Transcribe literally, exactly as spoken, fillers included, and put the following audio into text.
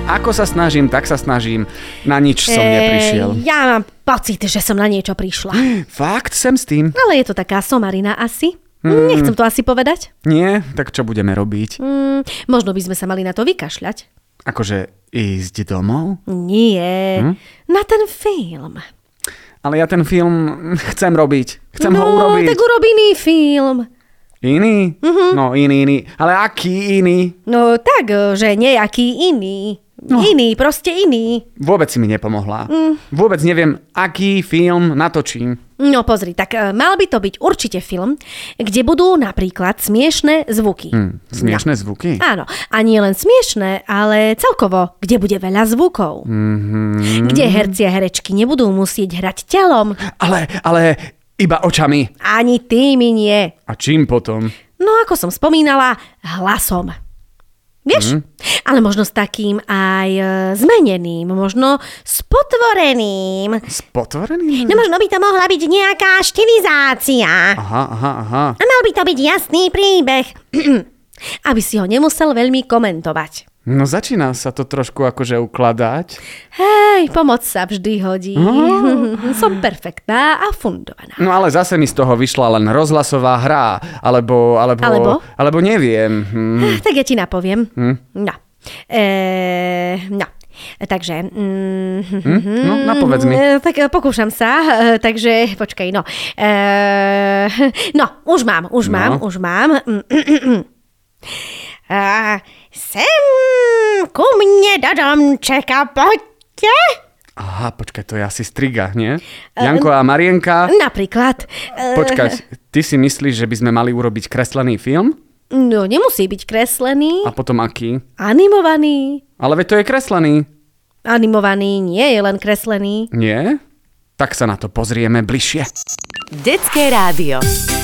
ako sa snažím, tak sa snažím. Na nič som e, neprišiel. Ja mám pocit, že som na niečo prišla. Fakt, sem s tým. Ale je to taká somarina asi. Mm. Nechcem to asi povedať. Nie? Tak čo budeme robiť? Mm, možno by sme sa mali na to vykašľať. Akože ísť domov? Nie, hm? Na ten film. Ale ja ten film chcem robiť. Chcem no, ho urobiť. No, tak urob iný film. Iný? Uh-huh. No, iný, iný. Ale aký iný? No, tak, že nejaký iný. No. Iný, proste iný. Vôbec si mi nepomohla. Mm. Vôbec neviem, aký film natočím. No pozri, tak mal by to byť určite film, kde budú napríklad smiešné zvuky. Mm, smiešné no. zvuky? Áno, a nie len smiešné, ale celkovo, kde bude veľa zvukov. Mm-hmm. Kde herci a herečky nebudú musieť hrať telom. Ale, ale iba očami. Ani tými nie. A čím potom? No ako som spomínala, hlasom. Vieš? Mm. Ale možno s takým aj e, zmeneným, možno spotvoreným. Spotvoreným? No možno by to mohla byť nejaká štilizácia. Aha, aha, aha. A mal by to byť jasný príbeh, aby si ho nemusel veľmi komentovať. No začína sa to trošku akože ukladať. Hej, pomoc sa vždy hodí. Oh. Som perfektná a fundovaná. No ale zase mi z toho vyšla len rozhlasová hra, alebo... Alebo? Alebo, alebo neviem. Hm. Tak ja ti napoviem. Hm? No. Eee, no. Takže... Mm, hm? No, napovedz mi. Tak pokúšam sa. Takže, počkaj, no. Eee, no, už mám, už mám, no. už mám. A sem ku mne do domčeka, poďte. Aha, počkaj, to je asi striga, nie? Janko a Marienka. Napríklad. Počkaj, ty si myslíš, že by sme mali urobiť kreslený film? No, nemusí byť kreslený. A potom aký? Animovaný. Ale veď to je kreslený. Animovaný nie je len kreslený. Nie? Tak sa na to pozrieme bližšie. Detské rádio.